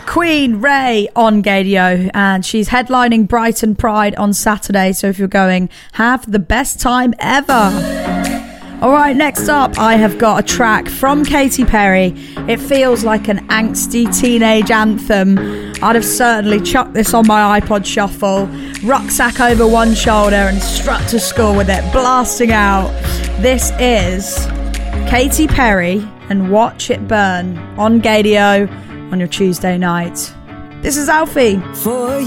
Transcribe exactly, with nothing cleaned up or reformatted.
Queen Ray on Gadio, and she's headlining Brighton Pride on Saturday, so if you're going, have the best time ever. Alright, next up I have got a track from Katy Perry. It feels like an angsty teenage anthem. I'd have certainly chucked this on my iPod shuffle, rucksack over one shoulder and strut to school with it blasting out. This is Katy Perry and Watch It Burn on Gadio on your Tuesday night. This is Alfie. For